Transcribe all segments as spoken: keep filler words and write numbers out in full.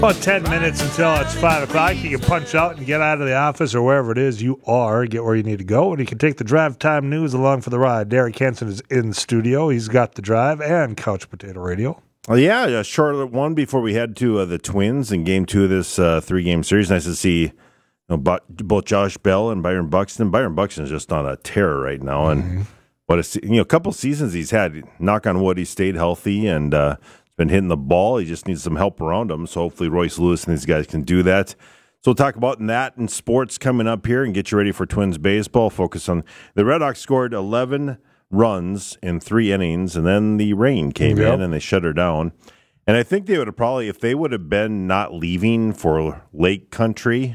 About ten minutes until it's five o'clock. You can punch out and get out of the office or wherever it is you are, get where you need to go, and you can take the Drive Time News along for the ride. Derek Hansen is in studio. He's got the Drive and Couch Potato Radio. Well, yeah, a short one before we head to uh, the Twins in game two of this uh, three-game series. Nice to see you know, both Josh Bell and Byron Buxton. Byron Buxton is just on a tear right now, and mm-hmm. what a you know, couple seasons he's had. Knock on wood, he stayed healthy and uh, been hitting the ball. He just needs some help around him. So hopefully Royce Lewis and these guys can do that. So we'll talk about that and sports coming up here and get you ready for Twins baseball. Focus on the Red Hawks scored eleven runs in three innings, and then the rain came yep. in and they shut her down. And I think they would have probably, if they would have been not leaving for Lake Country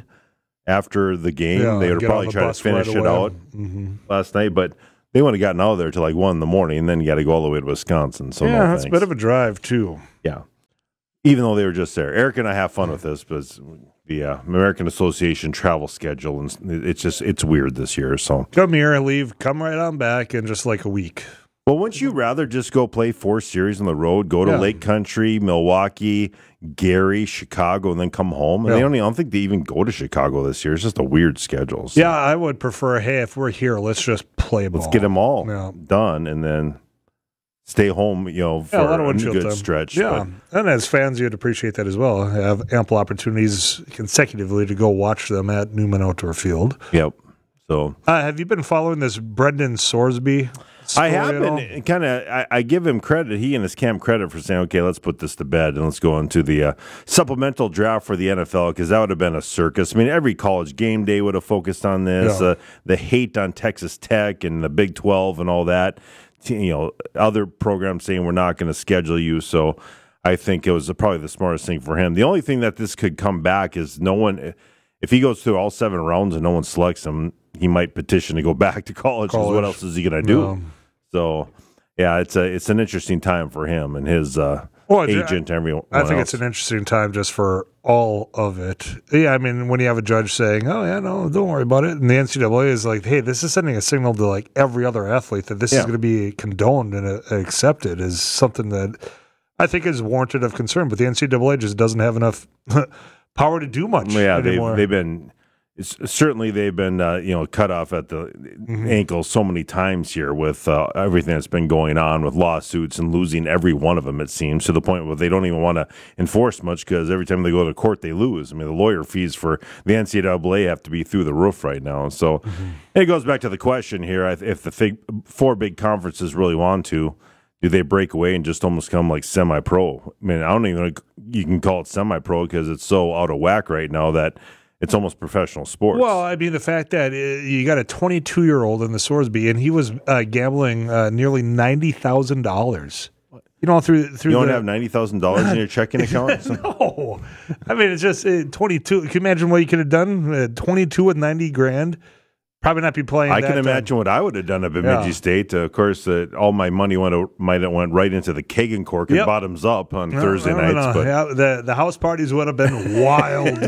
after the game, yeah, they would have probably tried to finish right it out mm-hmm. last night. But they wouldn't have gotten out of there till like one in the morning, and then you got to go all the way to Wisconsin. So yeah, no that's thanks. a bit of a drive too. Yeah, even though they were just there. Eric and I have fun with this, because the uh, American Association travel schedule, and it's just it's weird this year. So come here, leave, come right on back in just like a week. Well, wouldn't you rather just go play four series on the road, go to yeah. Lake Country, Milwaukee, Gary, Chicago, and then come home? And yeah. they don't, I don't think they even go to Chicago this year. It's just a weird schedule. So. Yeah, I would prefer, hey, if we're here, let's just play ball. Let's get them all yeah. done, and then stay home, you know, for yeah, a, a good time. stretch. Yeah, but. And as fans, you'd appreciate that as well. Have ample opportunities consecutively to go watch them at Newman Outdoor Field. Yep. So, uh, have you been following this Brendan Sorsby? I have been kind of. I, I give him credit. He and his camp credit for saying, "Okay, let's put this to bed and let's go into the uh, supplemental draft for the N F L," because that would have been a circus. I mean, every college game day would have focused on this. Yeah. Uh, the hate on Texas Tech and the Big twelve and all that. You know, other programs saying we're not going to schedule you. So, I think it was probably the smartest thing for him. The only thing that this could come back is no one. If he goes through all seven rounds and no one selects him, he might petition to go back to college. college. What else is he going to do? No. So, yeah, it's a it's an interesting time for him and his uh, well, agent and everyone I think else. It's an interesting time just for all of it. Yeah, I mean, when you have a judge saying, oh, yeah, no, don't worry about it. And the N C double A is like, hey, this is sending a signal to like every other athlete that this yeah. is going to be condoned and uh, accepted is something that I think is warranted of concern. But the N C double A just doesn't have enough power to do much yeah, anymore. They've, they've been... It's, certainly, they've been uh, you know cut off at the mm-hmm. ankle so many times here with uh, everything that's been going on with lawsuits and losing every one of them. It seems to the point where they don't even want to enforce much because every time they go to court, they lose. I mean, the lawyer fees for the N C double A have to be through the roof right now. So mm-hmm. it goes back to the question here: if the big, four big conferences really want to, do they break away and just almost come like semi-pro? I mean, I don't even know you can call it semi-pro because it's so out of whack right now that. It's almost professional sports. Well, I mean, the fact that uh, you got a twenty-two-year-old in the Sorsby, and he was uh, gambling uh, nearly ninety thousand dollars. You know, through through. You don't the, have ninety thousand dollars in your checking account. No, I mean it's just uh, twenty-two. Can you imagine what you could have done? Uh, twenty-two with ninety grand. Probably not be playing. I that can imagine time. what I would have done at Bemidji yeah. State. Uh, of course, uh, all my money went uh, might have went right into the Kagan Cork and yep. bottoms up on no, Thursday no, nights. No, no. But yeah, the the house parties would have been wild.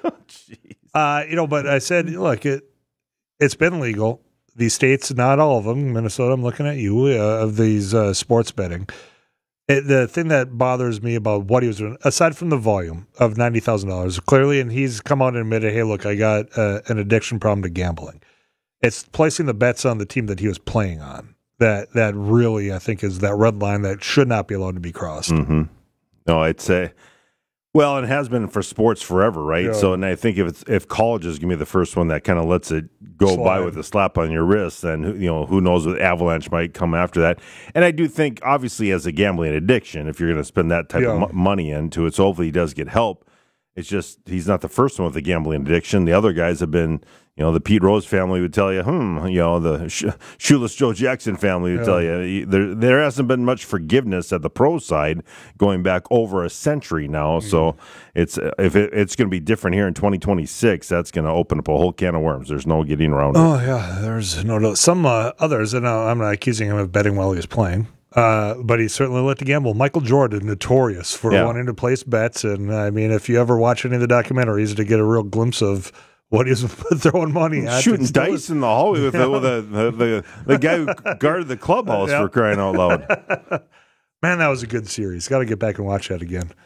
uh, you know, but I said, look, it it's been legal. These states, not all of them. Minnesota, I'm looking at you uh, of these uh, sports betting. It, the thing that bothers me about what he was doing, aside from the volume of ninety thousand dollars, clearly, and he's come out and admitted, hey, look, I got uh, an addiction problem to gambling. It's placing the bets on the team that he was playing on. That that really, I think, is that red line that should not be allowed to be crossed. Mm-hmm. No, it's a well, it has been for sports forever, right? Yeah. So, and I think if it's if college is going to be the first one that kind of lets it go Slide. by with a slap on your wrist, then you know who knows what avalanche might come after that. And I do think, obviously, as a gambling addiction, if you're going to spend that type yeah. of m- money into it, so hopefully he does get help. It's just he's not the first one with a gambling addiction. The other guys have been. You know, the Pete Rose family would tell you, hmm, you know, the Sh- Shoeless Joe Jackson family would yeah. tell you, there there hasn't been much forgiveness at the pro side going back over a century now. Mm-hmm. So it's if it, it's going to be different here in twenty twenty-six, that's going to open up a whole can of worms. There's no getting around it. Oh, yeah, there's no doubt. Some uh, others, and I'm not accusing him of betting while he was playing, uh, but he certainly let to gamble. Michael Jordan, notorious for yeah. wanting to place bets. And, I mean, if you ever watch any of the documentaries to get a real glimpse of what is throwing money at? Shooting dice in the hallway with, the, with the, the, the, the guy who guarded the clubhouse yep. for crying out loud. Man, that was a good series. Got to get back and watch that again.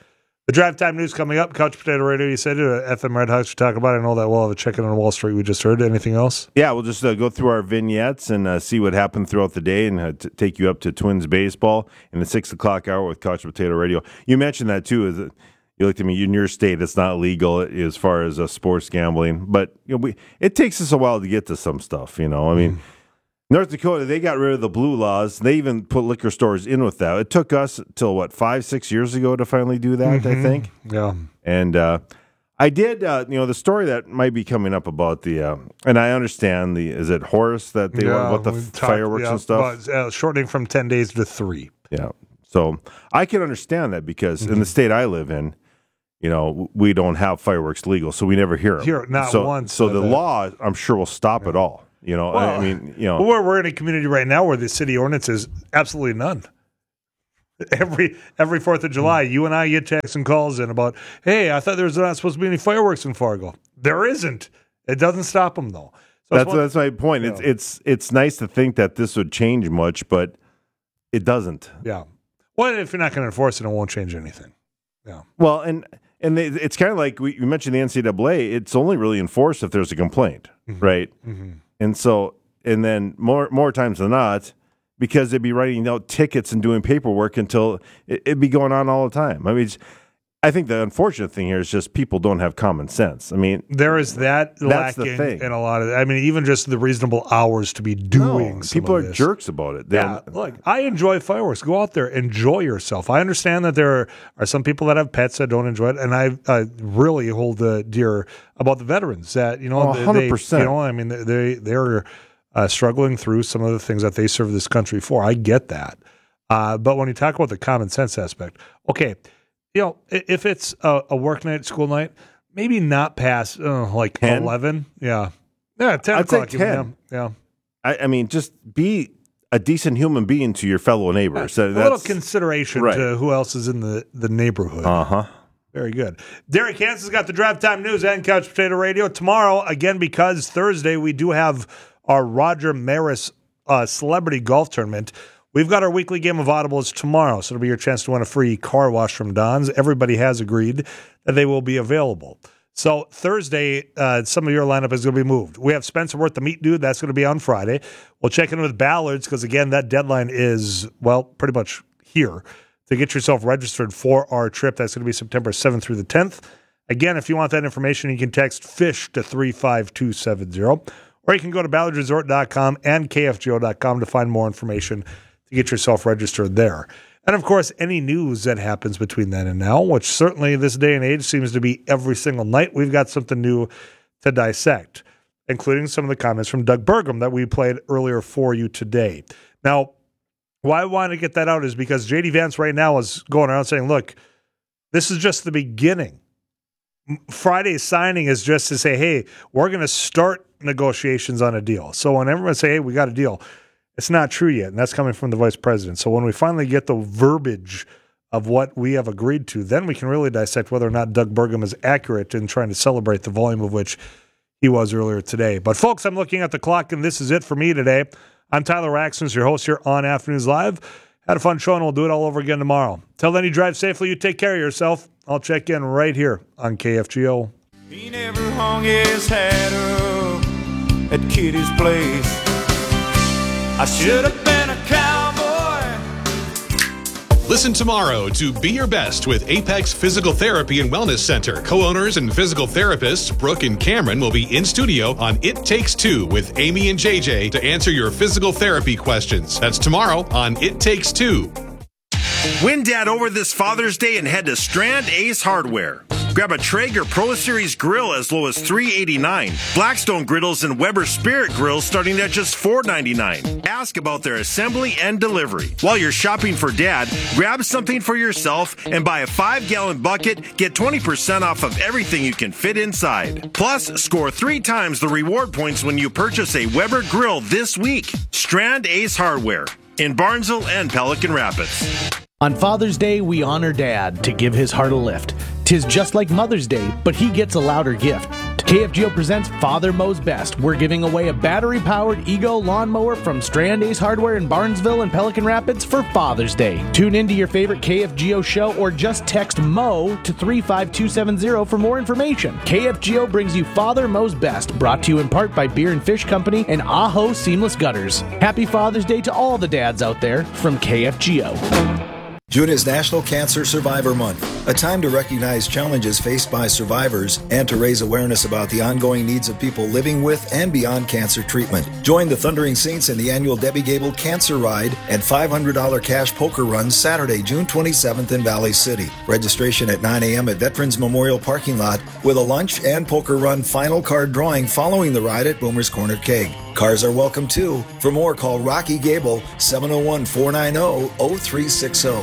The drive time news coming up. Couch Potato Radio, you said it. Uh, F M Red Hawks to talk about. I know that we'll have a check-in on Wall Street we just heard. Anything else? Yeah, we'll just uh, go through our vignettes and uh, see what happened throughout the day and uh, t- take you up to Twins baseball in the six o'clock hour with Couch Potato Radio. You mentioned that, too. Is that you looked at me, in your state, it's not legal as far as uh, sports gambling. But you know, we it takes us a while to get to some stuff, you know. I mean, mm. North Dakota, they got rid of the blue laws. They even put liquor stores in with that. It took us till, what, five, six years ago to finally do that, mm-hmm. I think. Yeah. And uh, I did, uh, you know, the story that might be coming up about the, uh, and I understand the, is it Horace that they yeah, want, what the talked, fireworks yeah, and stuff? But, uh, shortening from ten days to three. Yeah. So I can understand that because mm-hmm. in the state I live in, you know, we don't have fireworks legal, so we never hear them. Here, not so, once. So the that. law, I'm sure, will stop yeah. it all. You know, well, I mean, you know. Well, we're, we're in a community right now where the city ordinance is absolutely none. Every every fourth of July, you and I get texts and calls in about, hey, I thought there was not supposed to be any fireworks in Fargo. There isn't. It doesn't stop them, though. So that's, one, that's my point. It's, know. it's, it's nice to think that this would change much, but it doesn't. Yeah. Well, if you're not going to enforce it, it won't change anything. Yeah. Well, and and they, it's kind of like we you mentioned the N C double A. It's only really enforced if there's a complaint, mm-hmm. right? Mm-hmm. And so, and then more more times than not, because they'd be writing out tickets and doing paperwork until it, it'd be going on all the time. I mean, it's, I think the unfortunate thing here is just people don't have common sense. I mean, there is that that's lacking the thing. in a lot of. I mean, even just the reasonable hours to be doing. No, some people of are this. jerks about it. They yeah, look, I enjoy fireworks. Go out there, enjoy yourself. I understand that there are, are some people that have pets that don't enjoy it, and I, I really hold the dear about the veterans that you know, oh, one hundred percent. They, you know, I mean, they they're uh, struggling through some of the things that they serve this country for. I get that, uh, but when you talk about the common sense aspect, okay. You know, if it's a, a work night, school night, maybe not past uh, like ten? eleven. Yeah. Yeah, ten I'd o'clock. say ten. Yeah. yeah. I, I mean, just be a decent human being to your fellow neighbors. Yeah, a little consideration right. to who else is in the, the neighborhood. Uh-huh. Very good. Derek Hansen's got the Drive Time News and Couch Potato Radio. Tomorrow, again, because Thursday, we do have our Roger Maris uh, Celebrity Golf Tournament. We've got our weekly game of audibles tomorrow, so it'll be your chance to win a free car wash from Don's. Everybody has agreed that they will be available. So Thursday, uh, some of your lineup is going to be moved. We have Spencer Worth, the meat dude. That's going to be on Friday. We'll check in with Ballards because, again, that deadline is, well, pretty much here to get yourself registered for our trip. That's going to be September seventh through the tenth. Again, if you want that information, you can text FISH to three five two seven zero, or you can go to ballards resort dot com and k f g o dot com to find more information to get yourself registered there. And, of course, any news that happens between then and now, which certainly this day and age seems to be every single night, we've got something new to dissect, including some of the comments from Doug Burgum that we played earlier for you today. Now, why I want to get that out is because J D Vance right now is going around saying, look, this is just the beginning. Friday's signing is just to say, hey, we're going to start negotiations on a deal. So when everyone say, hey, we got a deal, it's not true yet, and that's coming from the vice president. So when we finally get the verbiage of what we have agreed to, then we can really dissect whether or not Doug Burgum is accurate in trying to celebrate the volume of which he was earlier today. But, folks, I'm looking at the clock, and this is it for me today. I'm Tyler Raxons, your host here on Afternoons Live. Had a fun show, and we'll do it all over again tomorrow. Till then, you drive safely, you take care of yourself. I'll check in right here on K F G O. He never hung his hat up at Kitty's place. I should have been a cowboy. Listen tomorrow to Be Your Best with Apex Physical Therapy and Wellness Center. Co-owners and physical therapists Brooke and Cameron will be in studio on It Takes Two with Amy and J J to answer your physical therapy questions. That's tomorrow on It Takes Two. Win Dad over this Father's Day and head to Strand Ace Hardware. Grab a Traeger Pro Series grill as low as three dollars and eighty-nine cents. Blackstone griddles and Weber Spirit grills starting at just four dollars and ninety-nine cents. Ask about their assembly and delivery. While you're shopping for Dad, grab something for yourself and buy a five-gallon bucket. Get twenty percent off of everything you can fit inside. Plus, score three times the reward points when you purchase a Weber grill this week. Strand Ace Hardware in Barnesville and Pelican Rapids. On Father's Day, we honor Dad to give his heart a lift. 'Tis just like Mother's Day, but he gets a louder gift. To K F G O presents Father Mows Best. We're giving away a battery-powered Ego lawnmower from Strand Ace Hardware in Barnesville and Pelican Rapids for Father's Day. Tune into your favorite K F G O show or just text MO to three five two seven zero for more information. K F G O brings you Father Mows Best, brought to you in part by Beer and Fish Company and Aho Seamless Gutters. Happy Father's Day to all the dads out there from K F G O. June is National Cancer Survivor Month, a time to recognize challenges faced by survivors and to raise awareness about the ongoing needs of people living with and beyond cancer treatment. Join the Thundering Saints in the annual Debbie Gable Cancer Ride and five hundred dollars cash poker run Saturday, June twenty-seventh in Valley City. Registration at nine a.m. at Veterans Memorial Parking Lot with a lunch and poker run final card drawing following the ride at Boomer's Corner Keg. Cars are welcome too. For more, call Rocky Gable, seven oh one, four nine oh, oh three six oh.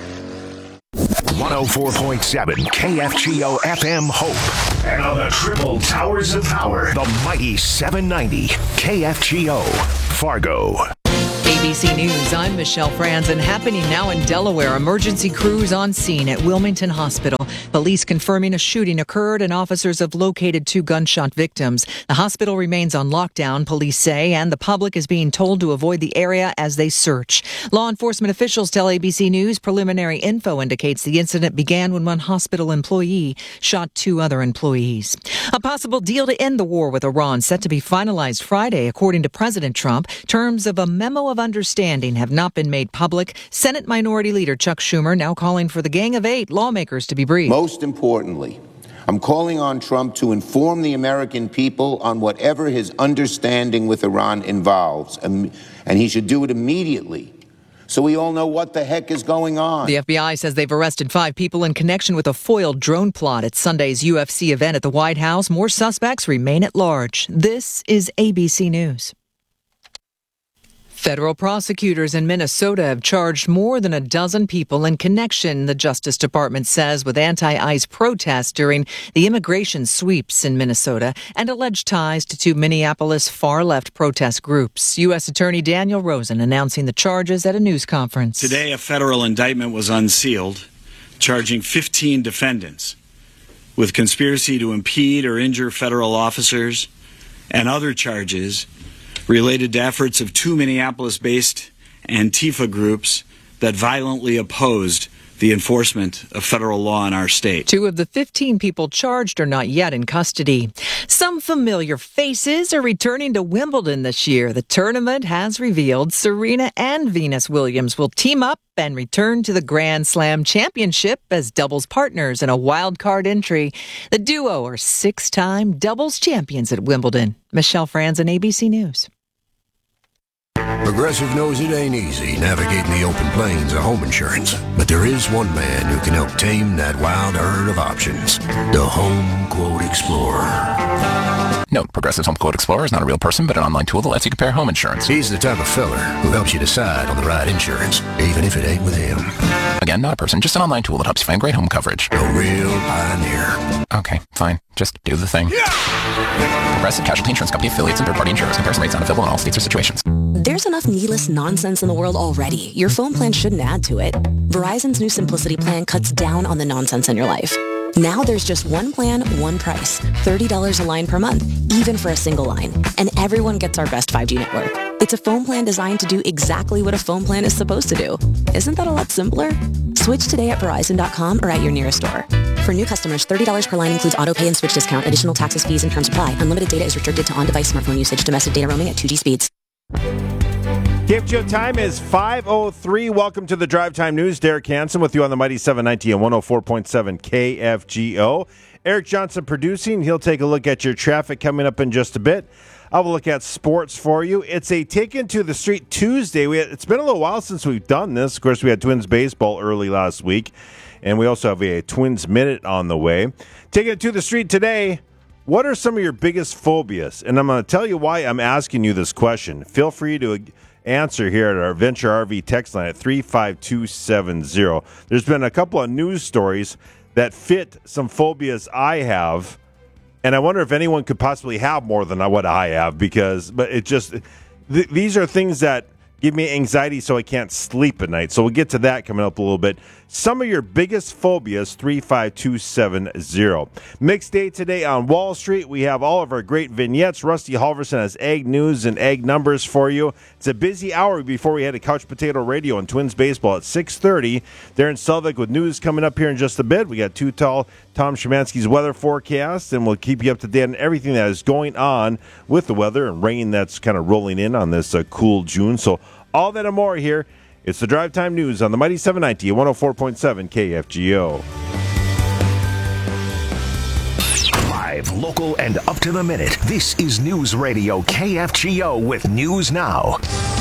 one oh four point seven K F G O F M Hope. And on the triple towers of power, the mighty seven ninety K F G O Fargo. A B C News, I'm Michelle Franzen. Happening now in Delaware, emergency crews on scene at Wilmington Hospital. Police confirming a shooting occurred and officers have located two gunshot victims. The hospital remains on lockdown, police say, and the public is being told to avoid the area as they search. Law enforcement officials tell A B C News preliminary info indicates the incident began when one hospital employee shot two other employees. A possible deal to end the war with Iran set to be finalized Friday, according to President Trump. Terms of a memo of understanding have not been made public. Senate Minority Leader Chuck Schumer now calling for the Gang of Eight lawmakers to be briefed. Most importantly, I'm calling on Trump to inform the American people on whatever his understanding with Iran involves, and he should do it immediately, so we all know what the heck is going on. The F B I says they've arrested five people in connection with a foiled drone plot at Sunday's U F C event at the White House. More suspects remain at large. This is A B C News. Federal prosecutors in Minnesota have charged more than a dozen people in connection, the Justice Department says, with anti-ICE protests during the immigration sweeps in Minnesota and alleged ties to two Minneapolis far-left protest groups. U S Attorney Daniel Rosen announcing the charges at a news conference. Today, a federal indictment was unsealed, charging fifteen defendants with conspiracy to impede or injure federal officers and other charges related to efforts of two Minneapolis-based Antifa groups that violently opposed the enforcement of federal law in our state. Two of the fifteen people charged are not yet in custody. Some familiar faces are returning to Wimbledon this year. The tournament has revealed Serena and Venus Williams will team up and return to the Grand Slam Championship as doubles partners in a wild card entry. The duo are six-time doubles champions at Wimbledon. Michelle Franzen, A B C News. Progressive knows it ain't easy navigating the open plains of home insurance, but there is one man who can help tame that wild herd of options. The Home Quote Explorer. Note, Progressive's Home Quote Explorer is not a real person, but an online tool that lets you compare home insurance. He's the type of feller who helps you decide on the right insurance, even if it ain't with him. Again, not a person, just an online tool that helps you find great home coverage. A real pioneer. Okay, fine. Just do the thing. Yeah! Progressive Casualty Insurance Company affiliates and third-party insurers. Comparison rates not available in all states or situations. There's enough needless nonsense in the world already. Your phone plan shouldn't add to it. Verizon's new Simplicity plan cuts down on the nonsense in your life. Now there's just one plan, one price. thirty dollars a line per month, even for a single line. And everyone gets our best five G network. It's a phone plan designed to do exactly what a phone plan is supposed to do. Isn't that a lot simpler? Switch today at Verizon dot com or at your nearest store. For new customers, thirty dollars per line includes auto pay and switch discount. Additional taxes, fees, and terms apply. Unlimited data is restricted to on-device smartphone usage. Domestic data roaming at two G speeds. K F G O time is five oh three. Welcome to the Drive Time News. Derek Hansen with you on the mighty seven ninety and one oh four point seven K F G O. Eric Johnson producing. He'll take a look at your traffic coming up in just a bit. I will look at sports for you. It's a Taken to the Street Tuesday. We had, it's been a little while since we've done this. Of course, we had Twins baseball early last week, and we also have a Twins Minute on the way. Taking it to the street today, what are some of your biggest phobias? And I'm going to tell you why I'm asking you this question. Feel free to answer here at our Venture R V text line at three five two seven zero. There's been a couple of news stories that fit some phobias I have, and I wonder if anyone could possibly have more than what I have, because but it just th- these are things that give me anxiety so I can't sleep at night. So we'll get to that coming up a little bit. some of your biggest phobias, three five two seven zero. Mixed day today on Wall Street. We have all of our great vignettes. Rusty Halverson has ag news and ag numbers for you. It's a busy hour before we head to Couch Potato Radio and Twins Baseball at six thirty. Darren Selvig with news coming up here in just a bit. We got Too Tall, Tom Szymanski's weather forecast, and we'll keep you up to date on everything that is going on with the weather and rain that's kind of rolling in on this uh, cool June. So all that and more here. It's the Drive Time News on the Mighty seven ninety at one oh four point seven K F G O. Live, local, and up to the minute. This is News Radio K F G O with News Now.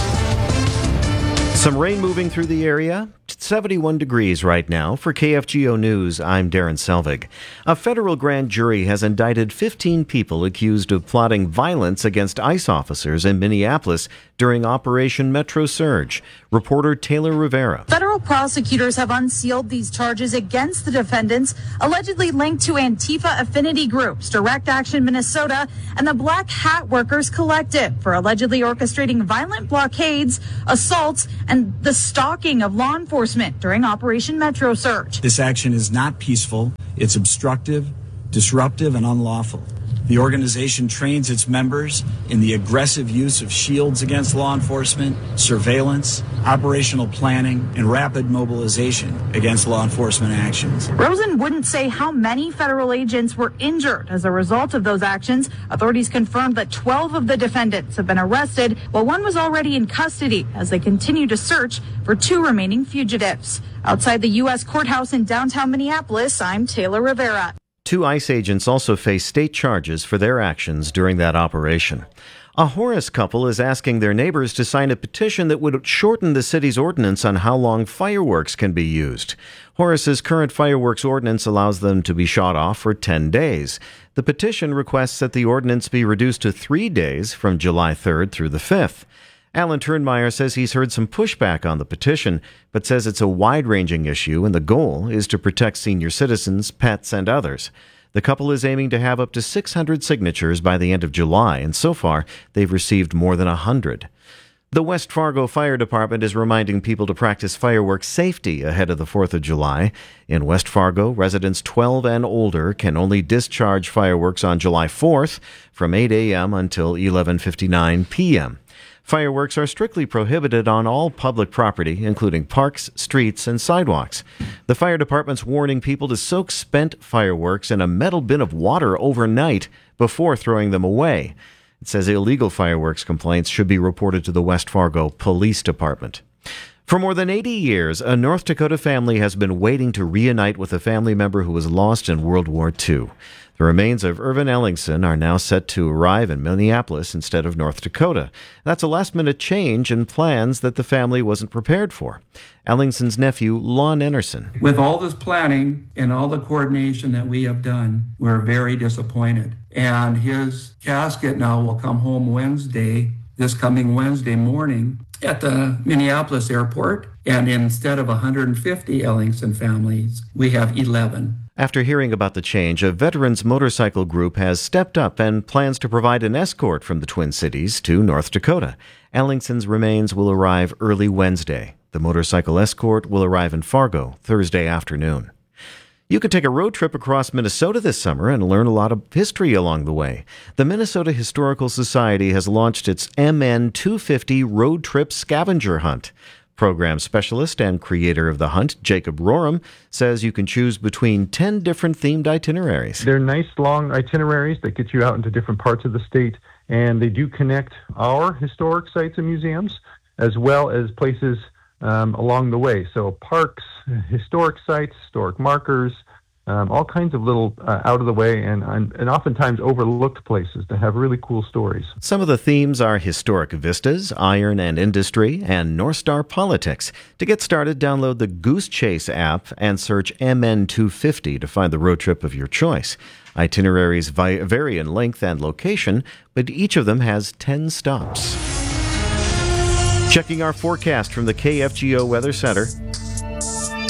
Some rain moving through the area. seventy-one degrees right now. For K F G O News, I'm Darren Selvig. A federal grand jury has indicted fifteen people accused of plotting violence against ICE officers in Minneapolis during Operation Metro Surge. Reporter Taylor Rivera. Federal prosecutors have unsealed these charges against the defendants, allegedly linked to Antifa affinity groups, Direct Action Minnesota, and the Black Hat Workers Collective for allegedly orchestrating violent blockades, assaults, and the stalking of law enforcement during Operation Metro Surge. This action is not peaceful. It's obstructive, disruptive, and unlawful. The organization trains its members in the aggressive use of shields against law enforcement, surveillance, operational planning, and rapid mobilization against law enforcement actions. Rosen wouldn't say how many federal agents were injured as a result of those actions. Authorities confirmed that twelve of the defendants have been arrested, while one was already in custody as they continue to search for two remaining fugitives. Outside the U S courthouse in downtown Minneapolis, I'm Taylor Rivera. Two ICE agents also face state charges for their actions during that operation. A Horace couple is asking their neighbors to sign a petition that would shorten the city's ordinance on how long fireworks can be used. Horace's current fireworks ordinance allows them to be shot off for ten days. The petition requests that the ordinance be reduced to three days from July third through the fifth. Alan Turnmeyer says he's heard some pushback on the petition, but says it's a wide-ranging issue and the goal is to protect senior citizens, pets, and others. The couple is aiming to have up to six hundred signatures by the end of July, and so far they've received more than one hundred. The West Fargo Fire Department is reminding people to practice fireworks safety ahead of the fourth of July. In West Fargo, residents twelve and older can only discharge fireworks on July fourth from eight a.m. until eleven fifty-nine p.m. Fireworks are strictly prohibited on all public property, including parks, streets, and sidewalks. The fire department's warning people to soak spent fireworks in a metal bin of water overnight before throwing them away. It says illegal fireworks complaints should be reported to the West Fargo Police Department. For more than eighty years, a North Dakota family has been waiting to reunite with a family member who was lost in World War Two. The remains of Irvin Ellingson are now set to arrive in Minneapolis instead of North Dakota. That's a last-minute change in plans that the family wasn't prepared for. Ellingson's nephew, Lon Enerson. With all this planning and all the coordination that we have done, we're very disappointed. And his casket now will come home Wednesday, this coming Wednesday morning, at the Minneapolis airport. And instead of one hundred fifty Ellingson families, we have eleven. After hearing about the change, a veterans motorcycle group has stepped up and plans to provide an escort from the Twin Cities to North Dakota. Ellingson's remains will arrive early Wednesday. The motorcycle escort will arrive in Fargo Thursday afternoon. You could take a road trip across Minnesota this summer and learn a lot of history along the way. The Minnesota Historical Society has launched its M N two fifty Road Trip Scavenger Hunt. Program specialist and creator of the hunt, Jacob Roram, says you can choose between ten different themed itineraries. They're nice, long itineraries that get you out into different parts of the state, and they do connect our historic sites and museums as well as places um, along the way. So parks, historic sites, historic markers, um, all kinds of little uh, out-of-the-way and, and, and oftentimes overlooked places that have really cool stories. Some of the themes are historic vistas, iron and industry, and North Star politics. To get started, download the Goose Chase app and search M N two fifty to find the road trip of your choice. Itineraries vary in length and location, but each of them has ten stops. Checking our forecast from the K F G O Weather Center.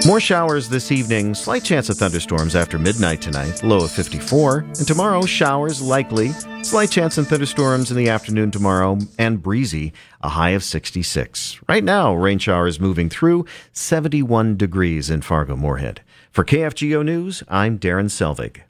More showers this evening, slight chance of thunderstorms after midnight tonight, low of fifty-four. And tomorrow, showers likely, slight chance of thunderstorms in the afternoon tomorrow, and breezy, a high of sixty-six. Right now, rain showers moving through, seventy-one degrees in Fargo-Moorhead. For K F G O News, I'm Darren Selvig.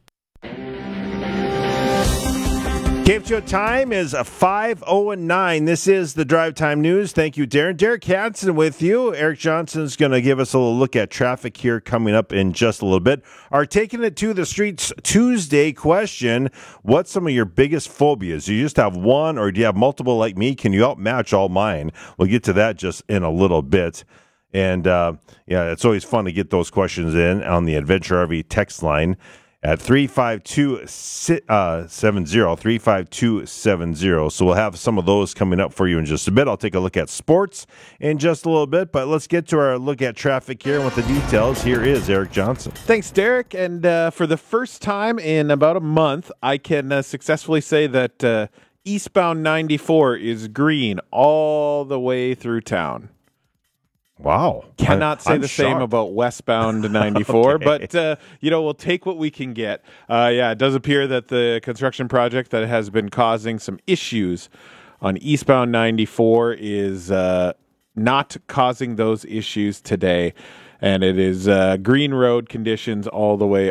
K F G O time is a five oh nine. This is the Drive Time News. Thank you, Darren. Derek Hansen with you. Eric Johnson's going to give us a little look at traffic here coming up in just a little bit. Our Taking It to the Streets Tuesday question, what's some of your biggest phobias? Do you just have one or do you have multiple like me? Can you outmatch all mine? We'll get to that just in a little bit. And, uh, yeah, it's always fun to get those questions in on the Adventure R V text line at three five two seven zero, three five two seven zero. So we'll have some of those coming up for you in just a bit. I'll take a look at sports in just a little bit, but let's get to our look at traffic here. And with the details, here is Eric Johnson. Thanks, Derek. And uh, for the first time in about a month, I can uh, successfully say that uh, eastbound ninety-four is green all the way through town. Wow. Cannot I, say I'm the shocked. same about westbound ninety-four, Okay. but, uh, you know, we'll take what we can get. Uh, yeah, it does appear that the construction project that has been causing some issues on eastbound ninety-four is uh, not causing those issues today. And it is uh, green road conditions all the way